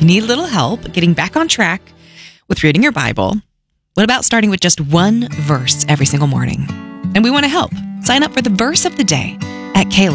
Need a little help getting back on track with reading your Bible? What about starting with just one verse every single morning? And we want to help. Sign up for the verse of the day at